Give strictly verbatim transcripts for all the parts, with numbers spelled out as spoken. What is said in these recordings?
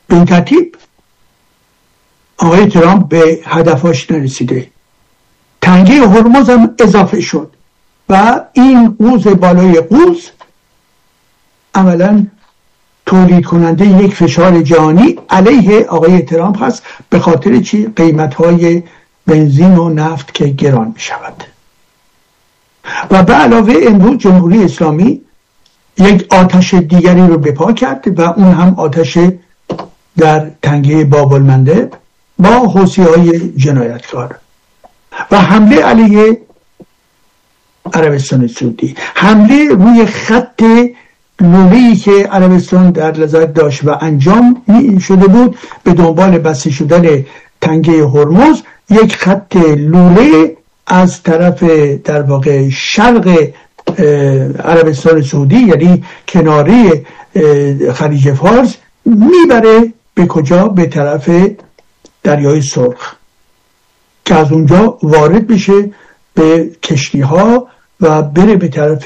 به این ترتیب آقای ترامپ به هدفاش نرسیده، تنگه هرمز هم اضافه شد و این قوز بالای قوز عملاً تولید کننده یک فشار جهانی علیه آقای ترامپ هست. به خاطر چی؟ قیمت‌های بنزین و نفت که گران می شود. و به علاوه امروز جمهوری اسلامی یک آتش دیگری رو به پا کرد و اون هم آتش در تنگه باب المندب با حوثی‌های جنایتکار و حمله علیه عربستان سعودی، حمله روی خط لوله‌ای که عربستان در نظر داشت و انجام شده بود به دنبال بسته شدن تنگه هرمز، یک خط لوله از طرف در واقع شرق عربستان سعودی یعنی کناره خلیج فارس میبره به کجا؟ به طرف دریای سرخ که از اونجا وارد بشه به کشتی ها و بره به طرف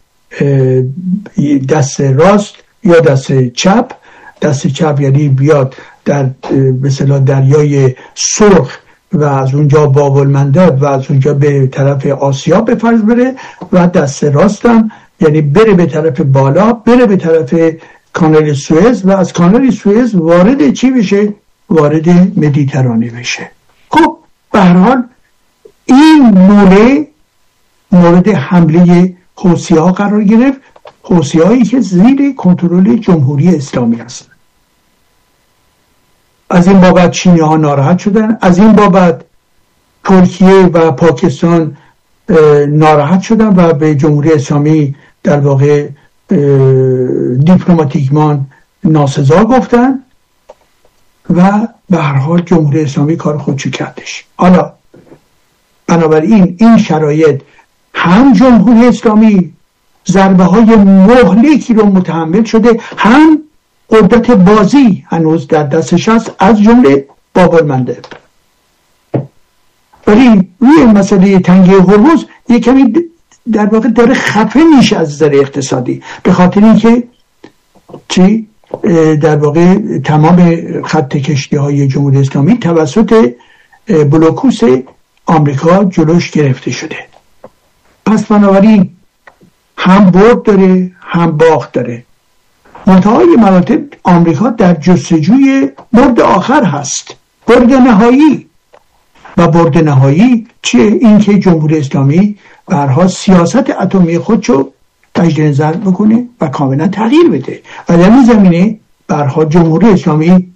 دست راست یا دست چپ. دست چپ یعنی بیاد در مثلا دریای سرخ و از اونجا باب المندب و از اونجا به طرف آسیا به فرض بره، و دست راست هم یعنی بره به طرف بالا، بره به طرف کانال سوئز و از کانال سوئز وارد چی بشه؟ وارد مدیترانه بشه. خب به هر حال این لوله مورد حمله حوثی‌ها قرار گرفت، حوثی‌هایی که زیر کنترل جمهوری اسلامی هستند. از این بابت چینی‌ها ناراحت شدن، از این بابت ترکیه و پاکستان ناراحت شدن و به جمهوری اسلامی در واقع دیپلماتیکمان ناسزا گفتن و به هر حال جمهوری اسلامی کار خودشو کردش. حالا بنابراین این شرایط هم جمهوری اسلامی ضربه های مهلکی رو متحمل شده، هم قدرت بازی هنوز در دستش هست از جمله باب المندب. ولی روی مسئله تنگه هرمز یک کمی در واقع داره خفه میشه از نظر اقتصادی، به خاطر اینکه چی در واقع تمام خط کشتی های جمهوری اسلامی توسط بلوکوس آمریکا جلوش گرفته شده. پس بنابراین هم برد داره هم باخت داره. منتهای مراتب آمریکا در جستجوی برد آخر هست، برد نهایی. و برد نهایی چیه؟ این که جمهوری اسلامی برها سیاست اتمی خودشو تجدید نظر بکنه و کاملا تغییر بده و در این زمینه برها جمهوری اسلامی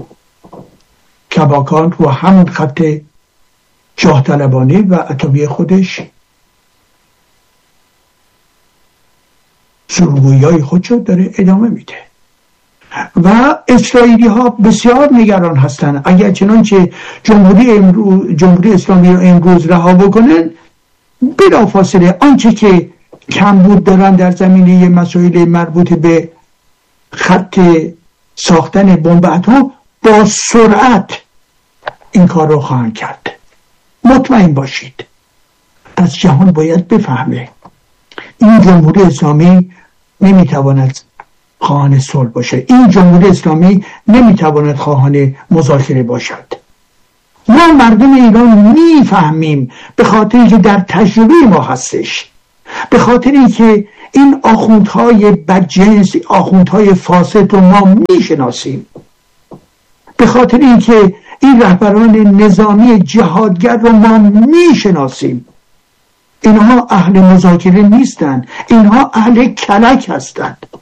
کباکان و همون خط جاه طلبانه و اتمی خودش سرگویی های خودشو داره ادامه میده. و اسرائیلی ها بسیار نگران هستند اگر چنانچه جمهوری امروز جمهوری اسلامی رو امروز رها بکنن، بلافاصله آنچه که کمبود دارن در زمینه مسائل مربوط به خط ساختن بمب اتم با سرعت این کار رو خواهند کرد. مطمئن باشید. از جهان باید بفهمه این جمهوری اسلامی نمیتواند خواهان صلح باشه، این جمهوری اسلامی نمیتواند خواهان مذاکره باشد. ما مردم ایران میفهمیم به خاطر اینکه در تجربه ما هستش، به خاطر اینکه این آخوندهای بدجنس، آخوندهای فاسد رو ما میشناسیم، به خاطر اینکه این رهبران نظامی جهادگر رو ما میشناسیم. اینها اهل مذاکره نیستند، اینها اهل کلک هستند.